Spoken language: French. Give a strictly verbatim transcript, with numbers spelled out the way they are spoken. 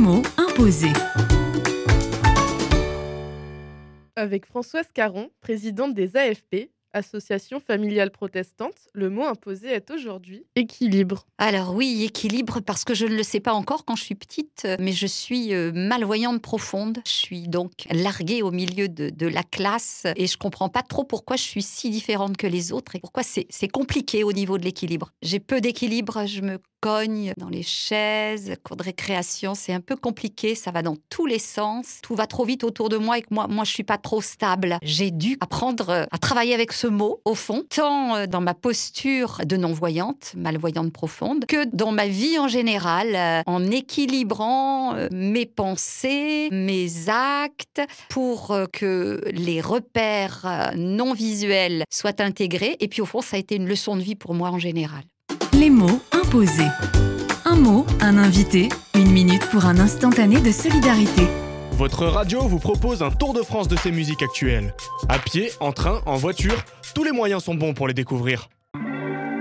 mots imposés. Avec Françoise Caron, présidente des A F P, Association familiale protestante, le mot imposé est aujourd'hui équilibre. Alors oui, équilibre, parce que je ne le sais pas encore quand je suis petite, mais je suis euh, malvoyante profonde. Je suis donc larguée au milieu de, de la classe et je comprends pas trop pourquoi je suis si différente que les autres et pourquoi c'est, c'est compliqué au niveau de l'équilibre. J'ai peu d'équilibre, je me cogne dans les chaises, cours de récréation, c'est un peu compliqué, ça va dans tous les sens. Tout va trop vite autour de moi et que moi, moi je suis pas trop stable. J'ai dû apprendre à travailler avec ce mot, au fond, tant dans ma posture de non-voyante, malvoyante profonde, que dans ma vie en général, en équilibrant mes pensées, mes actes, pour que les repères non visuels soient intégrés. Et puis au fond, ça a été une leçon de vie pour moi en général. Les mots imposés. Un mot, un invité, une minute pour un instantané de solidarité. Votre radio vous propose un tour de France de ses musiques actuelles. À pied, en train, en voiture, tous les moyens sont bons pour les découvrir.